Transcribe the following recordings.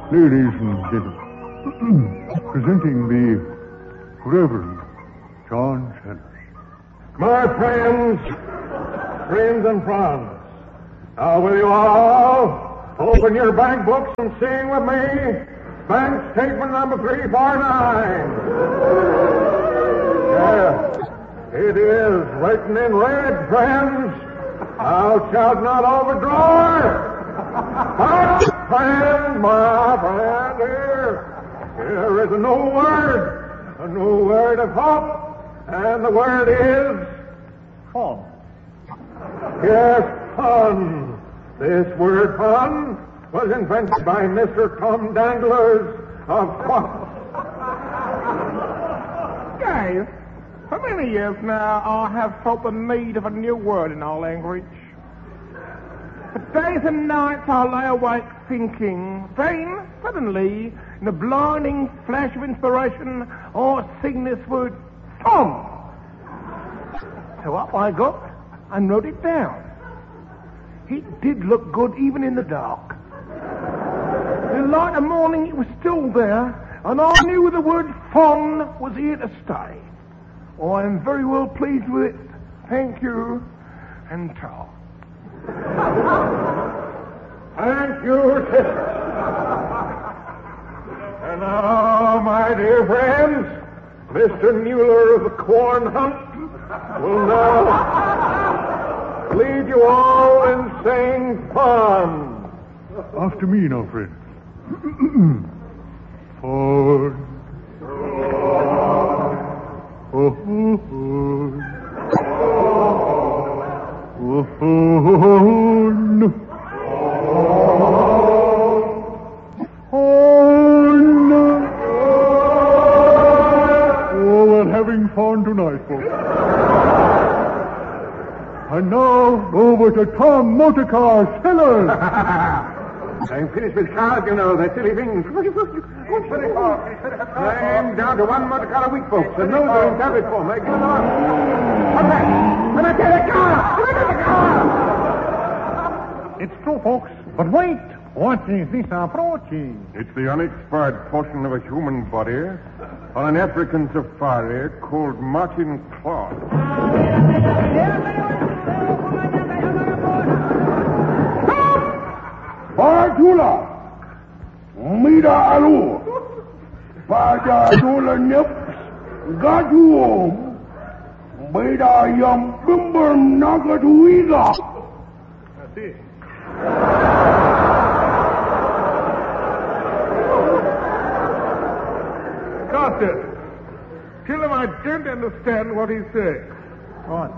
Ladies and gentlemen, presenting the Reverend John Sellers. My friends and friends, now will you all open your bank books and sing with me bank statement number 349. Yes, it is written in red, friends. Thou shalt not overdraw it. But, friend, my friend, here is a new word of hope, and the word is Fun. Yes, fun. This word fun was invented by Mr. Tom Danglers of Guys, for many years now, I have felt the need of a new word in our language. For days and nights I lay awake thinking. Then, suddenly, in a blinding flash of inspiration, I sing this word, fun. So up I got and wrote it down. It did look good even in the dark. In the light of morning, it was still there, and I knew the word fun was here to stay. I am very well pleased with it. Thank you, and ta. Thank you, sister. And now, my dear friends, Mr. Mueller of the Corn Hunt will now lead you all in saying fun. After me now, friends. Fun. We're having fun tonight, folks. And now, over to Tom Motorcar Sellers. I'm finished with cars, you know, they're silly things. I'm down to one motor car a week, folks, and those are in habit for me. Give them on. What's that? Let me get a car! Let me get a car! It's true, folks. But wait. What is this approaching? It's the unexpired portion of a human body on an African safari called Martin Claude. Partula, Mida Alu, Pada Dula Nips, Gatuom, Bida Yam Bimber Nagatuiga. That's it. Carter, tell him I don't understand what he's saying. Right.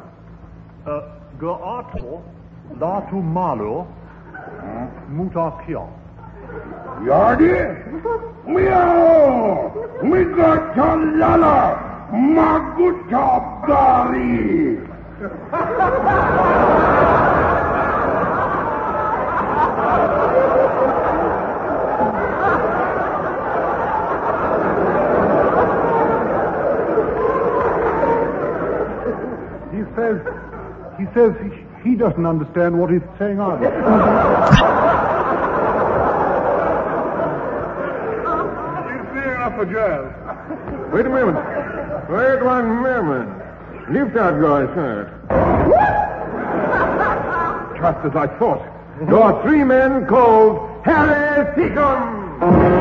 Gato, Datu Malu, Mutakia. Yardi, Meow, Mika Chalala, Maguta Gari. He says he doesn't understand what he's saying either. He's seeing enough for jazz. Wait a moment. Wait 1 moment. Lift out your shirt. Just as I thought. There are 3 men called Harry Seacombe.